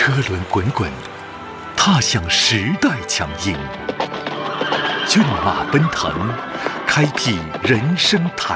车轮滚滚，踏向时代强音；骏马奔腾，开辟人生谈